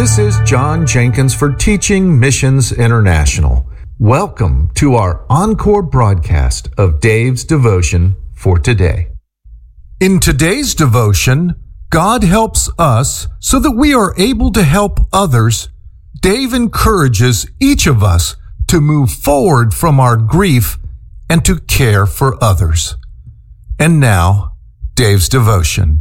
This is John Jenkins for Teaching Missions International. Welcome to our encore broadcast of Dave's devotion for today. In today's devotion, God helps us so that we are able to help others. Dave encourages each of us to move forward from our grief and to care for others. And now, Dave's devotion.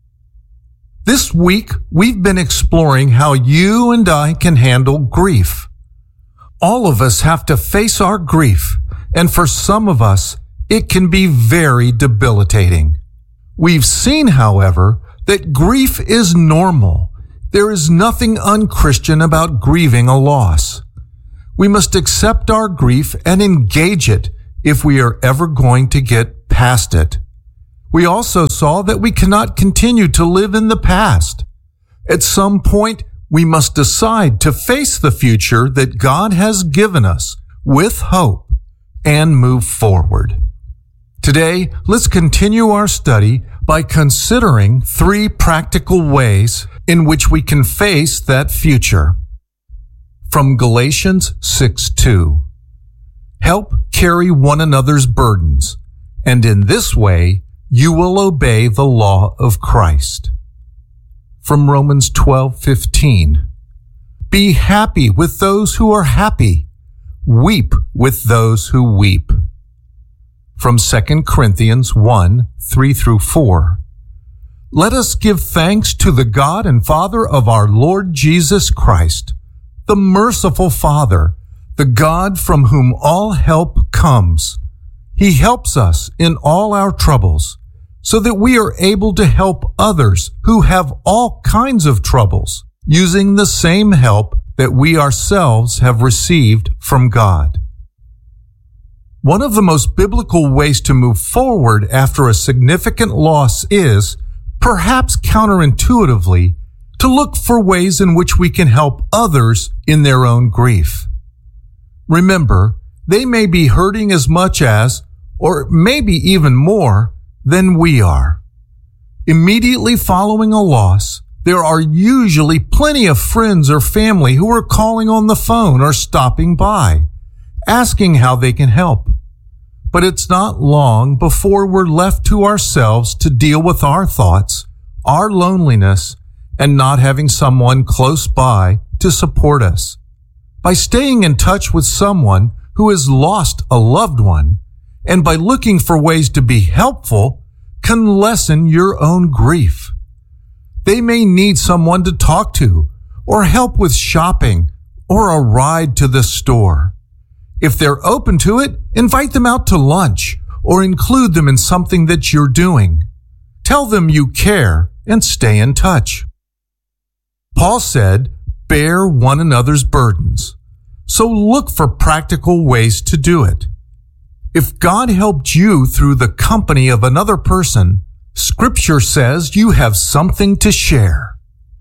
This week, we've been exploring how you and I can handle grief. All of us have to face our grief, and for some of us, it can be very debilitating. We've seen, however, that grief is normal. There is nothing unchristian about grieving a loss. We must accept our grief and engage it if we are ever going to get past it. We also saw that we cannot continue to live in the past. At some point, we must decide to face the future that God has given us with hope and move forward. Today, let's continue our study by considering 3 practical ways in which we can face that future. From Galatians 6:2, help carry one another's burdens, and in this way, you will obey the law of Christ. From Romans 12:15, be happy with those who are happy. Weep with those who weep. From 2 Corinthians 1:3-4, let us give thanks to the God and Father of our Lord Jesus Christ, the merciful Father, the God from whom all help comes. He helps us in all our troubles, so that we are able to help others who have all kinds of troubles, using the same help that we ourselves have received from God. One of the most biblical ways to move forward after a significant loss is, perhaps counterintuitively, to look for ways in which we can help others in their own grief. Remember, they may be hurting as much as, or maybe even more, than we are. Immediately following a loss, there are usually plenty of friends or family who are calling on the phone or stopping by, asking how they can help. But it's not long before we're left to ourselves to deal with our thoughts, our loneliness, and not having someone close by to support us. By staying in touch with someone who has lost a loved one, and by looking for ways to be helpful, can lessen your own grief. They may need someone to talk to, or help with shopping, or a ride to the store. If they're open to it, invite them out to lunch, or include them in something that you're doing. Tell them you care and stay in touch. Paul said, bear one another's burdens. So look for practical ways to do it. If God helped you through the company of another person, Scripture says you have something to share.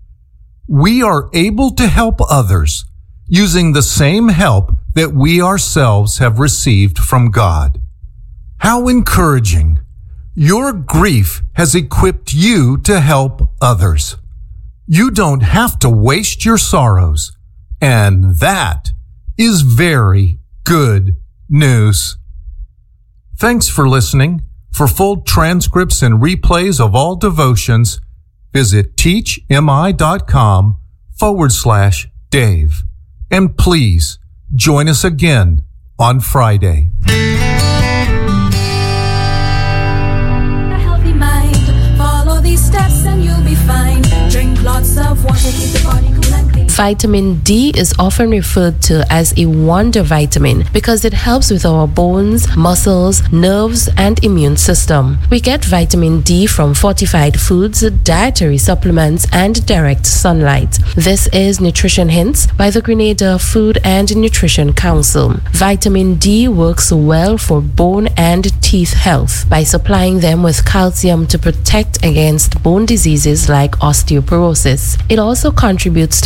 We are able to help others using the same help that we ourselves have received from God. How encouraging! Your grief has equipped you to help others. You don't have to waste your sorrows, and that is very good news. Thanks for listening. For full transcripts and replays of all devotions, visit teachmi.com/Dave. And please join us again on Friday. A healthy mind. Follow these steps and you'll be fine. Drink lots of water, keep the body cool and clean. Vitamin D is often referred to as a wonder vitamin because it helps with our bones, muscles, nerves, and immune system. We get vitamin D from fortified foods, dietary supplements, and direct sunlight. This is Nutrition Hints by the Grenada Food and Nutrition Council. Vitamin D works well for bone and teeth health by supplying them with calcium to protect against bone diseases like osteoporosis. It also contributes to heart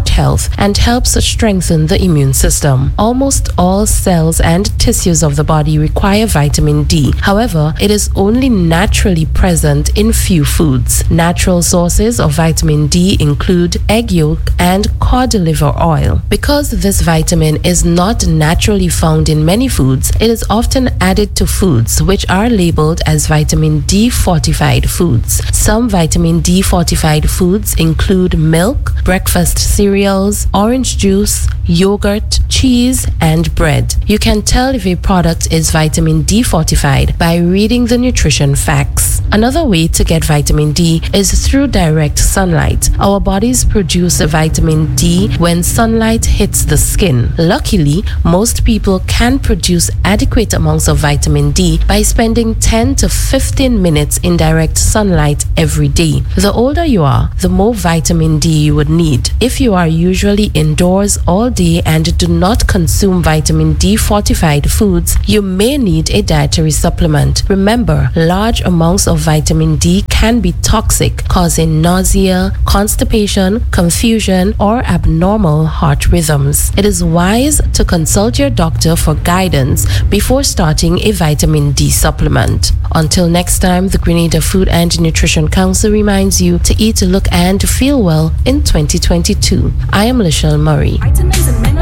heart health and helps strengthen the immune system. Almost all cells and tissues of the body require vitamin D. However, it is only naturally present in few foods. Natural sources of vitamin D include egg yolk and cod liver oil. Because this vitamin is not naturally found in many foods, it is often added to foods which are labeled as vitamin D fortified foods. Some vitamin D fortified foods include milk, breakfast cereals, orange juice, yogurt, cheese, and bread. You can tell if a product is vitamin D fortified by reading the nutrition facts. Another way to get vitamin D is through direct sunlight. Our bodies produce vitamin D when sunlight hits the skin. Luckily, most people can produce adequate amounts of vitamin D by spending 10 to 15 minutes in direct sunlight every day. The older you are, the more vitamin D you would need. If you are usually indoors all day and do not consume vitamin D fortified foods, you may need a dietary supplement. Remember, large amounts of vitamin D can be toxic, causing nausea, constipation, confusion, or abnormal heart rhythms. It is wise to consult your doctor for guidance before starting a vitamin D supplement. Until next time, the Grenada Food and Nutrition Council reminds you to eat, look, and feel well in 2022. I am Lachelle Murray.